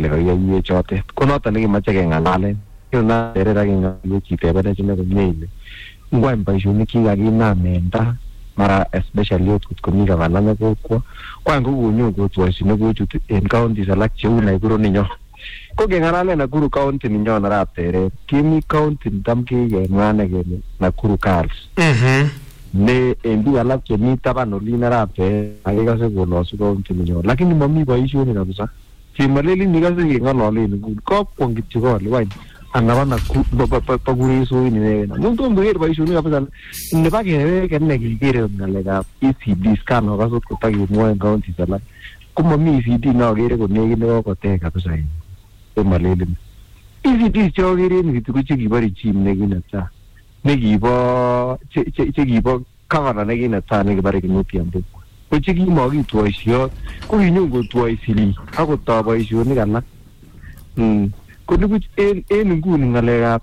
kole kayiye chote ko noton nekimache kengalalen yona terera kengalale chitebene chine komie ile ngwan boisionik kikakinam enda mara especially yot komi gavana kokwo kwan kokonyo kotwoisine kochut en counties alak cheu Nakuru ninyo ko kengalalen Nakuru county ninyo arap teret kimi county tam kenwane kele Nakuru Girls ne en biik alak chemi taban olin arap teret akekase kolosu county ninyo lakini mami boisionik kabisa simaleli nikase kengalolen nguni kopwong kityo kole wany anabana pagureso ini na nunto mbeer boisionik kabisa nebo keweke ne kikere ngalekab ECD scan okasot kotakimwoe counties alak komami ECD nokere konekit nekokotech kabisa malelin ECD chokere ni kitu chekibo regime nekinata nekibo chekibo governor nekinata nekibare Kinuthia Mbugua ko chekimokitwoisiot ko kinyon kotwoisili akotoi boisionik alak ko nibuch en nguni ngalekab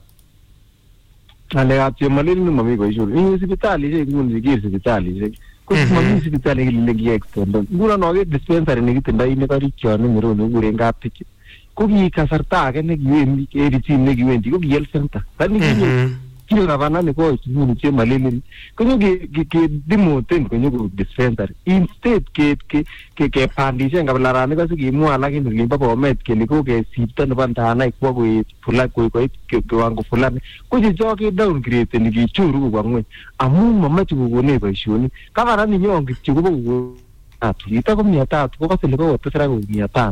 chemalelin mami boisionik en sipitalisiek nguni sikir sipitalisiek ko mami sipitali kile kiextend nguno noker dispensary nekitindoi nekarikyon nengiro nekikuren kaptich ko ki kasarta age nekiwendi regime nekiwendi ko ki health center tani kinyo gavana neko nguni chemalelin konyo ke demoten konyo ko dispensary instead ke pandishen kabilarani kasi kimwa lakini limba Bomet kele ko ke sipta nebo ndana kwa ko fulani ko kiwango fulani ko je ke downgrade ni kichuru kwa ngwe amu mamachi kokone boisioni gavana ni nyongi chikubo atu ita ko 300 ko kasele ko tesera ko 500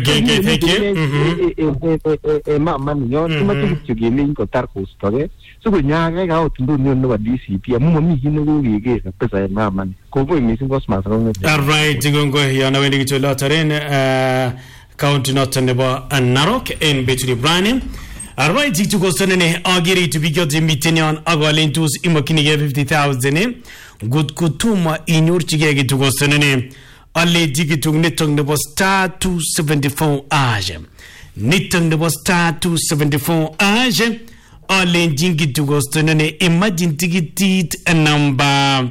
mama ni nyon tumachi kigele ko tar ko stoge so ko nyaga ga otundu ni no DCP amu mami hino ko gege pesa mama ko boy missing ko smart ro all right gongo yana wendi kichola taren county not nebo Narok en Betty Brani all right tu ko sonene agiri to be got mitenion agolentus imakinige 50000 good kutuma inyorchige gitu ko sonene alle digitung nitong nebo star 274 age nitong nebo star 274 age alle jingitu ko sonene imagine ticket number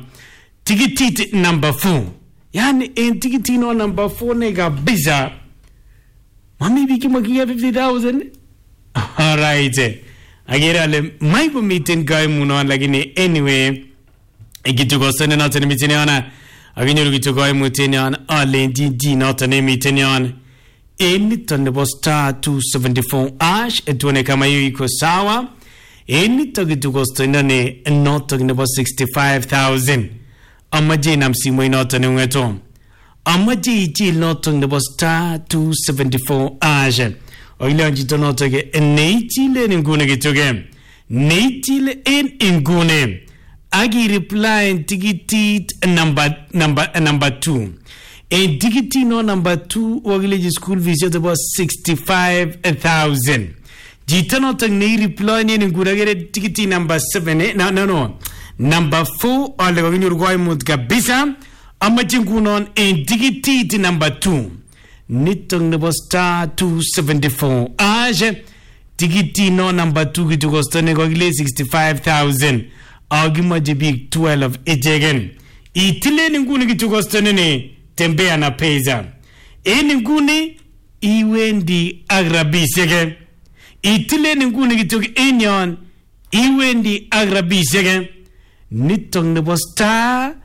4 yani en ticket no number 4 ne kabisa mami biki makia 50000 all right agera le mai po meeting guy muno lakini anyway ikitu sonene na tena miteniana aginyoru kitu miteniana ale ndi na tena miteniana eniton nebo star 274 ash etone kama hiyo iko sawa enito kitu sonene noto nebo 65000 amaje na msimu inoto ne weto amaje ichil noto nebo star 274 ash oile njito noto ke neichile ngune kitoke neichile en ngune agi reply ticket number 2 a ticket no number 2 ogile school visit about 65000 jitano tangi reply ni nguragere ticket number 7 no number 4 ale goginur goy mut kabisa amachingunon en ticket number 2 nitong nebo star 274 age ticket no number 2 kitugostone gogile 65000 argument big 12 ejegen itile nguni kitugostone ne tembea na pesa nguni iwendi agrabisege itile nguni kituk enyon iwendi agrabisege nitong nebo star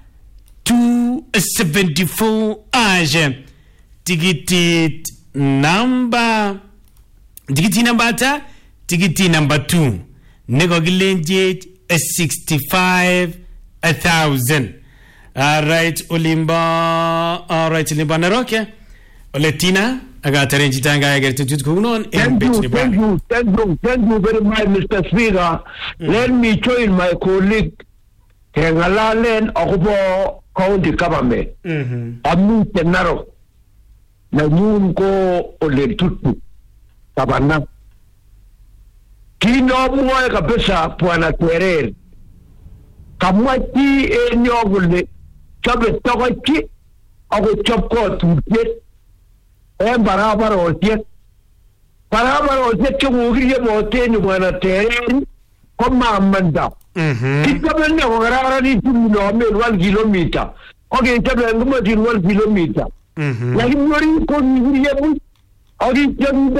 274 age ticket number 2 nego gilenje 65000 all right Olimba Naroke Oletina agatarenji tanga yagertut kunon thank you very much Mr. Speaker. Let me join my colleague Kengalalen Okobo County Government amu Narok na nyun ko oletutu tabana kino mwa kabisa Bwana Terere kamwati enyogule chabe tokochi ako chopko tutet barabara otiet chungugiriye motenyu Bwana Terere ko mamanda kitabene ko garara ni tuno me 1 kilometer okay tabe ngumati 1 kilometer lakini yori ko ngiriye bu ori